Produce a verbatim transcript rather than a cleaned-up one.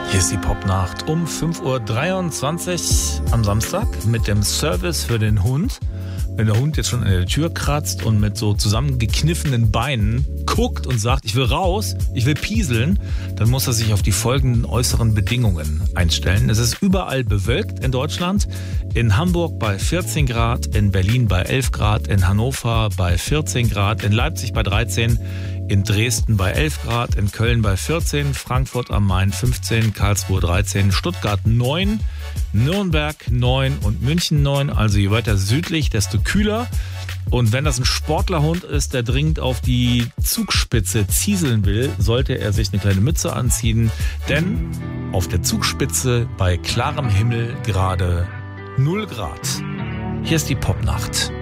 Hier ist die Popnacht um fünf Uhr dreiundzwanzig am Samstag mit dem Service für den Hund. Wenn der Hund jetzt schon an der Tür kratzt und mit so zusammengekniffenen Beinen guckt und sagt, ich will raus, ich will pieseln, dann muss er sich auf die folgenden äußeren Bedingungen einstellen. Es ist überall bewölkt in Deutschland. In Hamburg bei vierzehn Grad, in Berlin bei elf Grad, in Hannover bei vierzehn Grad, in Leipzig bei dreizehn, in Dresden bei elf Grad, in Köln bei vierzehn, Frankfurt am Main fünfzehn, Karlsruhe dreizehn, Stuttgart neun, Nürnberg neun und München neun. Also je weiter südlich, desto kühler. Und wenn das ein Sportlerhund ist, der dringend auf die Zugspitze zieseln will, sollte er sich eine kleine Mütze anziehen. Denn auf der Zugspitze bei klarem Himmel gerade null Grad. Hier ist die Popnacht.